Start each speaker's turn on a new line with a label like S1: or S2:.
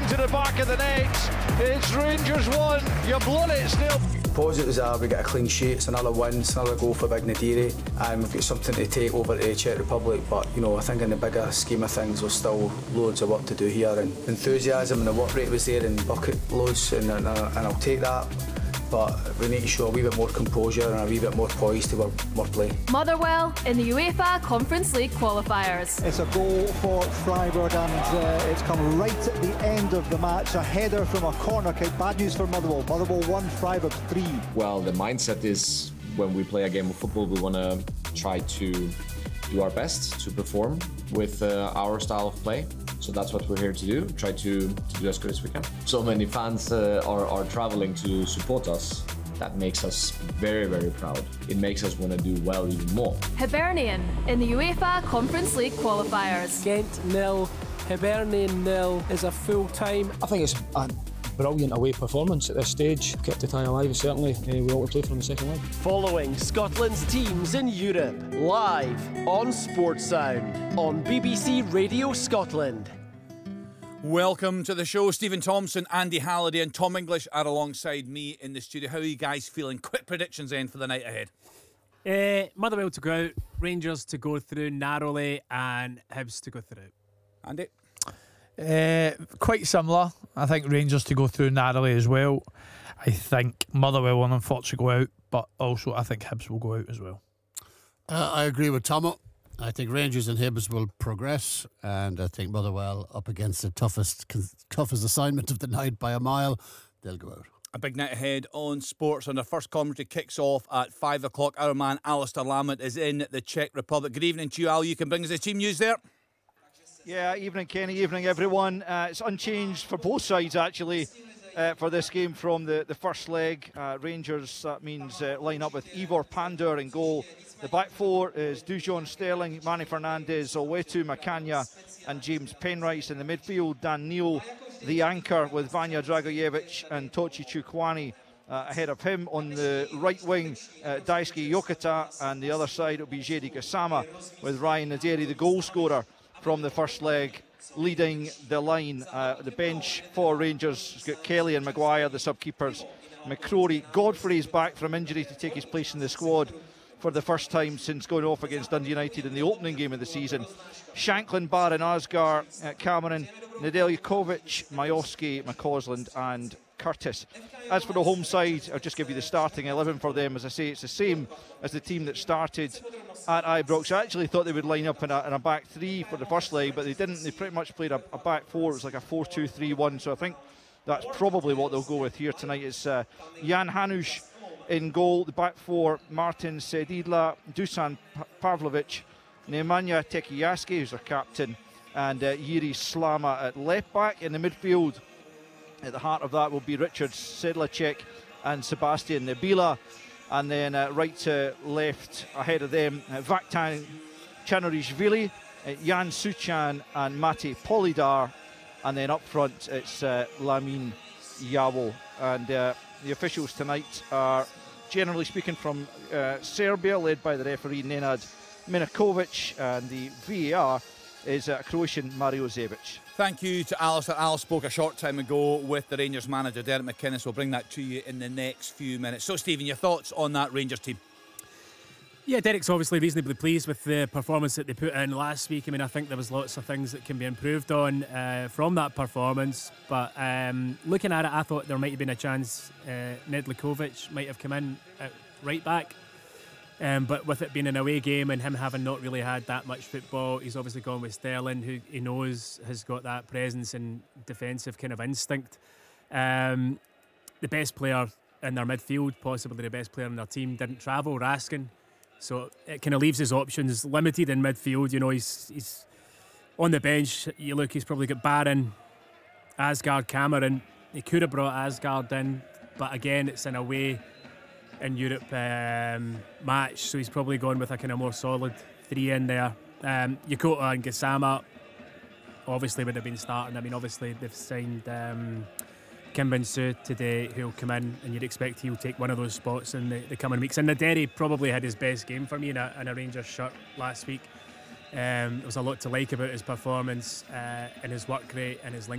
S1: into the back of the net. It's Rangers 1. You've blown it still.
S2: Positives are we get a clean sheet, it's another win, it's another goal for Big Nadiri, and we've got something to take over to the Czech Republic. But you know, I think in the bigger scheme of things there's still loads of work to do here, and enthusiasm and the work rate was there in bucket loads, and I'll take that. But we need to show a wee bit more composure and a wee bit more poise to our play.
S3: Motherwell in the UEFA Conference League qualifiers.
S4: It's a goal for Freiburg, and it's come right at the end of the match. A header from a corner kick. Bad news for Motherwell. Motherwell 1, Freiburg 3.
S5: Well, the mindset is when we play a game of football, we want to try to do our best to perform with our style of play. So that's what we're here to do, try to do as good as we can. So many fans are traveling to support us. That makes us very, very proud. It makes us want to do well even more.
S3: Hibernian in the UEFA Conference League qualifiers.
S6: Ghent 0, Hibernian 0 is a full time.
S7: I think it's a brilliant away performance at this stage. Kept the tie alive, certainly. We want to play for in the second leg.
S6: Following Scotland's teams in Europe, live on Sports Sound on BBC Radio Scotland.
S8: Welcome to the show. Stephen Thompson, Andy Halliday and Tom English are alongside me in the studio. How are you guys feeling? Quick predictions then for the night ahead.
S9: Motherwell to go out, Rangers to go through narrowly, and Hibs to go through.
S8: Andy?
S10: Quite similar. I think Rangers to go through narrowly as well. I think Motherwell will unfortunately go out, but also I think Hibs will go out as well.
S11: I agree with Tomo. I think Rangers and Hibs will progress, and I think Motherwell, up against the toughest assignment of the night by a mile, they'll go out.
S8: A big night ahead on sports, and our first commentary kicks off at 5 o'clock. Our man Alistair Lambert is in the Czech Republic. Good evening to you, Al. You can bring us the team news there.
S1: Yeah, evening Kenny, evening everyone. It's unchanged for both sides actually for this game from the first leg. Rangers, that means line up with Ivor Pandur in goal. The back four is Dujon Sterling, Manny Fernandez, Olwetu Makanya and James Penrice. In the midfield, Dan Neil, the anchor, with Vanya Dragojevic and Tochi Chukwani ahead of him. On the right wing, Daisuke Yokota, and the other side will be Jedi Gassama with Ryan Naderi, the goal scorer from the first leg, leading the line. The bench for Rangers has got Kelly and Maguire, the sub-keepers. McCrory, Godfrey's back from injury to take his place in the squad for the first time since going off against Dundee United in the opening game of the season. Shanklin, Barron, Asgar, Cameron, Nedeljkovic, Majowski, McCausland and Curtis. As for the home side, I'll just give you the starting 11 for them. As I say, it's the same as the team that started at Ibrox. I actually thought they would line up in a back three for the first leg, but they didn't. They pretty much played a back four. It was like a 4-2-3-1, so I think that's probably what they'll go with here tonight. It's Jan Hanush in goal. The back four, Martin Sedidla, Dusan Pavlovic, Nemanja Tekiyaski, who's our captain, and Yuri Slama at left back. In the midfield, at the heart of that will be Richard Sedlacek and Sebastian Nabila. And then right to left ahead of them, Vaktan Chanorishvili, Jan Suchan and Mate Polidar. And then up front it's Lamin Yawo. And the officials tonight are, generally speaking, from Serbia, led by the referee Nenad Minakovic, and the VAR is Croatian Mario Zevic.
S8: Thank you to Alistair. Al spoke a short time ago with the Rangers manager Derek McInnes. We'll bring that to you in the next few minutes. So Stephen, your thoughts on that Rangers team?
S9: Yeah, Derek's obviously reasonably pleased with the performance that they put in last week. I mean, I think there was lots of things that can be improved on from that performance. But looking at it, I thought there might have been a chance Nedeljkovic might have come in at right back. But with it being an away game and him having not really had that much football, he's obviously gone with Sterling, who he knows has got that presence and defensive kind of instinct. The best player in their midfield, possibly the best player in their team, didn't travel, Raskin. So it kind of leaves his options limited in midfield. You know, he's on the bench. You look, he's probably got Barron, Asgard, Cameron. He could have brought Asgard in, but again, it's an away in Europe match, so he's probably gone with a kind of more solid three in there. Yokota and Gassama obviously would have been starting. I mean, obviously they've signed Kim Bin-Soo today, who'll come in, and you'd expect he'll take one of those spots in the coming weeks. And Naderi probably had his best game for me in a Rangers shirt last week. There was a lot to like about his performance and his work rate and his link